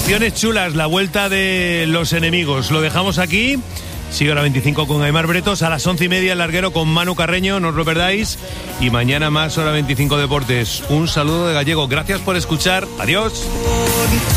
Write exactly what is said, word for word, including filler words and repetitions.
Secciones chulas, la vuelta de los enemigos. Lo dejamos aquí. Sigue hora veinticinco con Aimar Bretos. A las once y media el larguero con Manu Carreño, no os lo perdáis. Y mañana más hora veinticinco deportes. Un saludo de Gallego. Gracias por escuchar. Adiós.